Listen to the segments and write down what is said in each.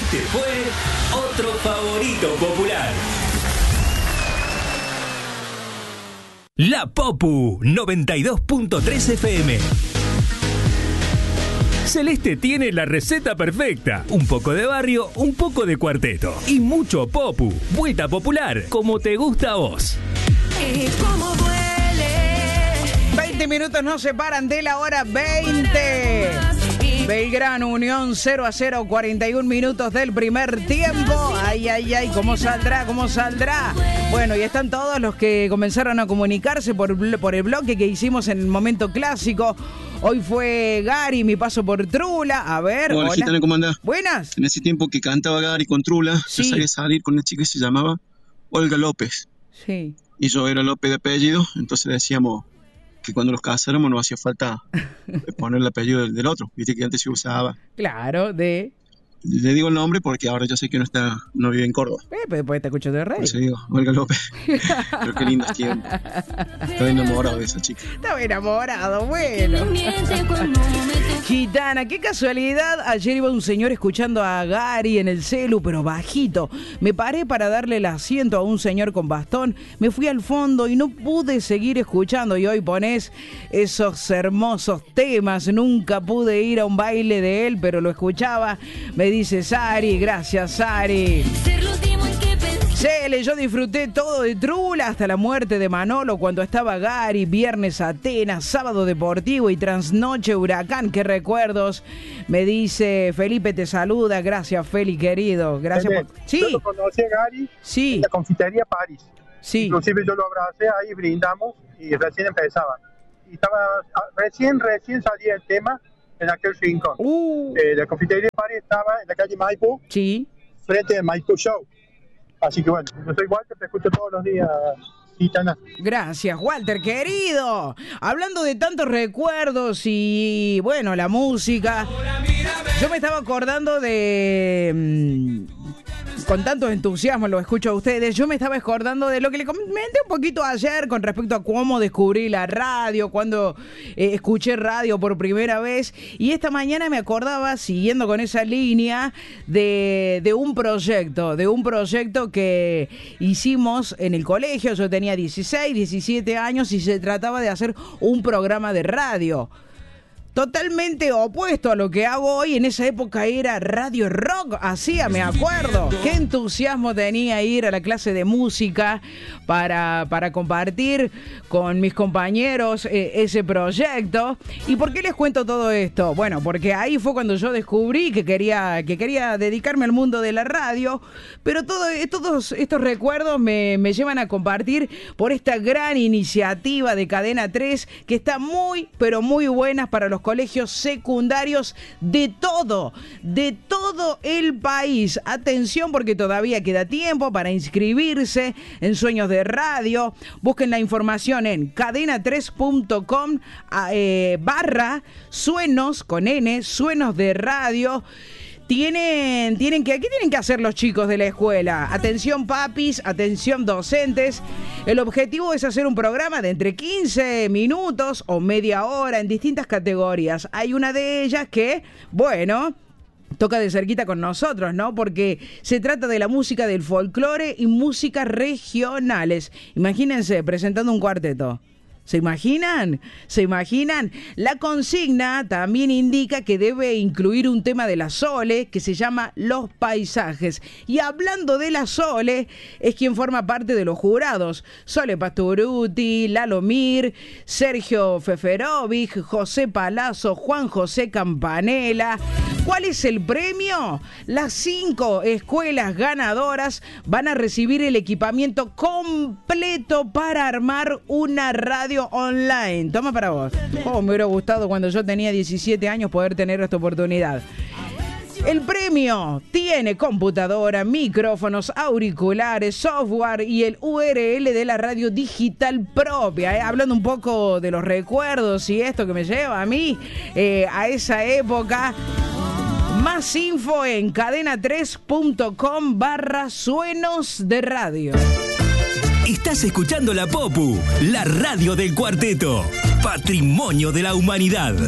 Este fue otro favorito popular. La Popu 92.3 FM. Celeste tiene la receta perfecta. Un poco de barrio, un poco de cuarteto y mucho popu. Vuelta popular, como te gusta a vos. Como duele. 20 minutos nos separan de la hora 20. Belgrano, Unión 0-0, 41 minutos del primer tiempo. Ay, ay, ay, ¿cómo saldrá? ¿Cómo saldrá? Bueno, y están todos los que comenzaron a comunicarse por el bloque que hicimos en el momento clásico. Hoy fue Gary, mi paso por Trula. A ver, hola. Gitana, ¿cómo andás? Buenas. En ese tiempo que cantaba Gary con Trula, sí. Yo sabía salir con una chica que se llamaba Olga López. Sí. Y yo era López de apellido, entonces decíamos que cuando los casáramos no hacía falta poner el apellido del otro. Viste que antes se usaba. Claro, Le digo el nombre porque ahora yo sé que no vive en Córdoba. Pero después te escucho de rey. Por eso digo, Olga López. Pero qué lindos tiempos. Estoy enamorado de esa chica. Estaba enamorado, bueno. Gitana, qué casualidad. Ayer iba un señor escuchando a Gary en el celu, pero bajito. Me paré para darle el asiento a un señor con bastón. Me fui al fondo y no pude seguir escuchando. Y hoy ponés esos hermosos temas. Nunca pude ir a un baile de él, pero lo escuchaba. Me dice Sari, gracias Sari. Cele, yo disfruté todo de Trula hasta la muerte de Manolo cuando estaba Gary, viernes Atenas, sábado Deportivo y trasnoche Huracán. Qué recuerdos. Me dice Felipe, te saluda. Gracias, Feli, querido. Gracias por... Sí. Yo lo conocí a Gary en la confitería París. Sí. Inclusive yo lo abracé, ahí brindamos y recién empezaba. Y estaba recién salía el tema en aquel rincón. La confitería París estaba en la calle Maipú. Sí. Frente al Maipú Show. Así que bueno, yo soy Walter, te escucho todos los días, Gitana. Gracias, Walter, querido. Hablando de tantos recuerdos y, bueno, la música, yo me estaba acordando de... con tanto entusiasmo lo escucho a ustedes. Yo me estaba acordando de lo que le comenté un poquito ayer con respecto a cómo descubrí la radio, cuando escuché radio por primera vez. Y esta mañana me acordaba, siguiendo con esa línea, de un proyecto que hicimos en el colegio. Yo tenía 16, 17 años y se trataba de hacer un programa de radio. Totalmente opuesto a lo que hago hoy. En esa época era radio rock, hacía, me acuerdo. Qué entusiasmo tenía ir a la clase de música para compartir con mis compañeros ese proyecto. ¿Y por qué les cuento todo esto? Bueno, porque ahí fue cuando yo descubrí que quería dedicarme al mundo de la radio, pero todos estos recuerdos me llevan a compartir por esta gran iniciativa de Cadena 3 que está muy, pero muy buena para los colegios secundarios de todo el país. Atención, porque todavía queda tiempo para inscribirse en Sueños de Radio. Busquen la información en cadena3.com /suenos con N, Suenos de Radio. ¿Qué tienen que hacer los chicos de la escuela? Atención papis, atención docentes. El objetivo es hacer un programa de entre 15 minutos o media hora en distintas categorías. Hay una de ellas que, bueno, toca de cerquita con nosotros, ¿no? Porque se trata de la música del folclore y músicas regionales. Imagínense presentando un cuarteto. ¿Se imaginan? La consigna también indica que debe incluir un tema de la Sole que se llama Los Paisajes. Y hablando de la Sole, es quien forma parte de los jurados. Sole Pastoruti, Lalo Mir, Sergio Feferovic, José Palazzo, Juan José Campanella. ¿Cuál es el premio? Las 5 escuelas ganadoras van a recibir el equipamiento completo para armar una radio online. Toma para vos. Me hubiera gustado cuando yo tenía 17 años poder tener esta oportunidad. El premio tiene computadora, micrófonos, auriculares, software y el URL de la radio digital propia. Hablando un poco de los recuerdos y esto que me lleva a mí a esa época. Más info en cadena3.com /suenos de radio. Estás escuchando La Popu, la radio del cuarteto, patrimonio de la humanidad.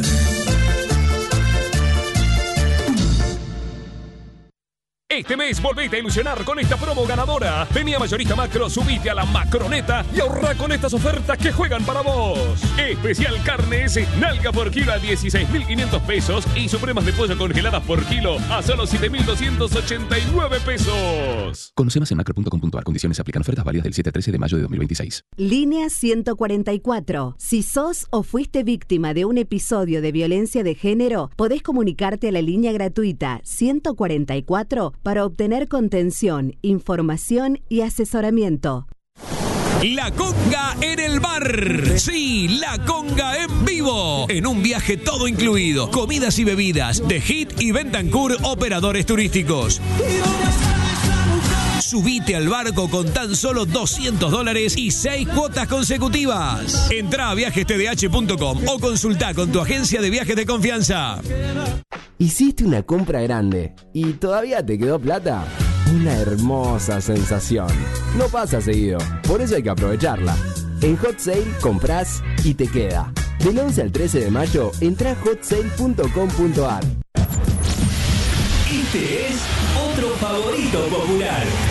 Este mes volvete a ilusionar con esta promo ganadora. Vení a Mayorista Macro, subite a la Macroneta y ahorrá con estas ofertas que juegan para vos. Especial carnes, nalga por kilo a 16.500 pesos y supremas de pollo congeladas por kilo a solo 7.289 pesos. Conoce más en macro.com.ar. Condiciones aplican. Ofertas válidas del 7 al 13 de mayo de 2026. Línea 144. Si sos o fuiste víctima de un episodio de violencia de género, podés comunicarte a la línea gratuita 144 para obtener contención, información y asesoramiento. La Conga en el bar. Sí, La Conga en vivo. En un viaje todo incluido. Comidas y bebidas de Hit y Bentancur, operadores turísticos. Subite al barco con tan solo $200 y 6 cuotas consecutivas. Entrá a viajestdh.com o consultá con tu agencia de viajes de confianza. Hiciste una compra grande y todavía te quedó plata. Una hermosa sensación. No pasa seguido, por eso hay que aprovecharla. En Hot Sale comprás y te queda. Del 11 al 13 de mayo, entrá a hotsale.com.ar. Este es otro favorito popular.